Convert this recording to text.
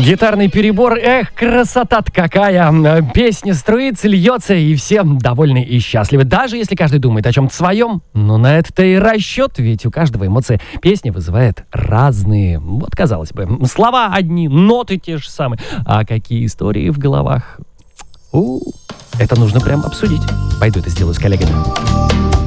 Гитарный перебор, красота-то какая. Песня струится, льется, и все довольны и счастливы. Даже если каждый думает о чем-то своем, но на это-то и расчет, ведь у каждого эмоции песня вызывает разные. Вот, казалось бы, слова одни, ноты те же самые. А какие истории в головах? Это нужно прям обсудить. Пойду это сделаю с коллегами.